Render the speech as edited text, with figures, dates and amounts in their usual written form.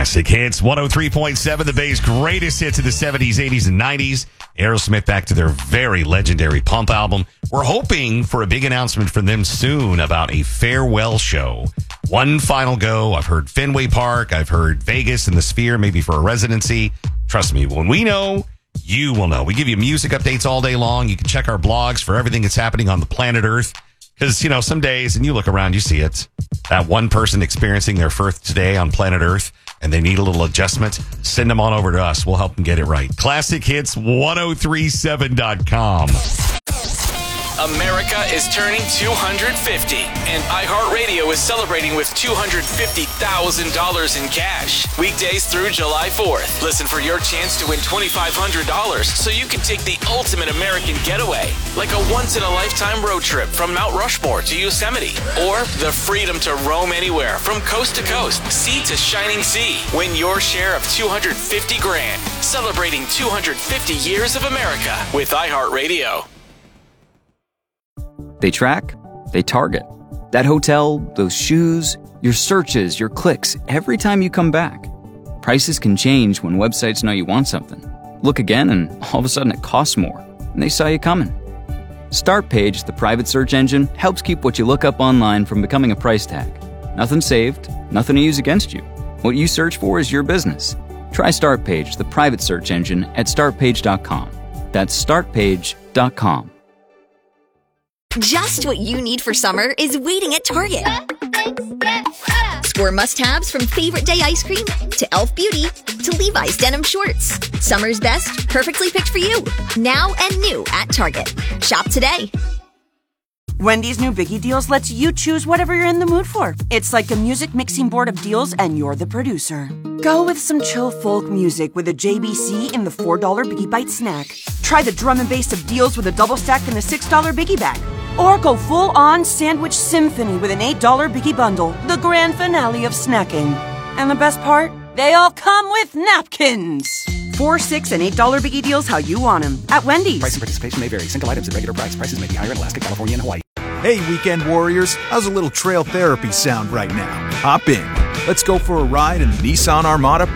Classic Hits, 103.7, the Bay's greatest hits of the 70s, 80s, and 90s. Aerosmith back to their very legendary Pump album. We're hoping for a big announcement from them soon about a farewell show. One final go. I've heard Fenway Park. I've heard Vegas and the Sphere, maybe for a residency. Trust me, when we know, you will know. We give you music updates all day long. You can check our blogs for everything that's happening on the planet Earth. Because, you know, some days, and you look around, you see it. That one person experiencing their first day on planet Earth, and they need a little adjustment, send them on over to us. We'll help them get it right. Classic Hits 1037.com. America is turning 250, and iHeartRadio is celebrating with $250,000 in cash. Weekdays through July 4th. Listen for your chance to win $2,500 so you can take the ultimate American getaway, like a once-in-a-lifetime road trip from Mount Rushmore to Yosemite, or the freedom to roam anywhere from coast to coast, sea to shining sea. Win your share of $250 grand, celebrating 250 years of America with iHeartRadio. They track, they target. That hotel, those shoes, your searches, your clicks, every time you come back. Prices can change when websites know you want something. Look again and all of a sudden it costs more, and they saw you coming. Startpage, the private search engine, helps keep what you look up online from becoming a price tag. Nothing saved, nothing to use against you. What you search for is your business. Try Startpage, the private search engine, at startpage.com. That's startpage.com. Just what you need for summer is waiting at Target. Score must-haves from Favorite Day ice cream to Elf Beauty to Levi's denim shorts. Summer's best, perfectly picked for you. Now and new at Target. Shop today. Wendy's new Biggie Deals lets you choose whatever you're in the mood for. It's like a music mixing board of deals, and you're the producer. Go with some chill folk music with a JBC in the $4 Biggie Bite snack. Try the drum and bass of deals with a double stack in the $6 Biggie Bag. Or go full-on sandwich symphony with an $8 Biggie Bundle, the grand finale of snacking. And the best part? They all come with napkins. $4, $6, and $8 Biggie Deals how you want them at Wendy's. Price and participation may vary. Single items at regular price. Prices may be higher in Alaska, California, and Hawaii. Hey, weekend warriors. How's a little trail therapy sound right now? Hop in. Let's go for a ride in the Nissan Armada